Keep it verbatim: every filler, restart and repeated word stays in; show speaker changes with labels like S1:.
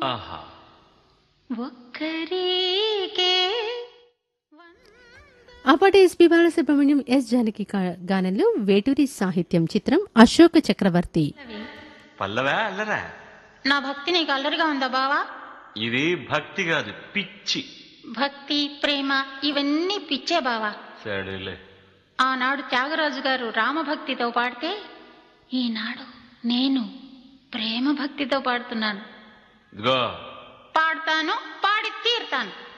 S1: ఆహా.
S2: ఒక్కరికే
S3: ఆ పాట ఎస్పి బాలసుబ్రహ్మణ్యం ఎస్ జానకి కా- గానంలో వేటూరి సాహిత్యం, చిత్రం అశోక చక్రవర్తి.
S1: పల్లవా అల్లరా?
S2: నా భక్తి నీకు అల్లరిగా ఉందా బావా?
S1: ఇది భక్తి కాదు, పిచ్చి.
S2: భక్తి ప్రేమ ఇవన్నీ పిచ్చే బావా.
S1: సరేలే.
S2: ఆనాడు త్యాగరాజు గారు రామభక్తితో పాడితే ఈనాడు నేను ప్రేమ భక్తితో పాడుతున్నాను.
S1: ఇదిగో
S2: పాడతాను, పాడి తీరుతాను.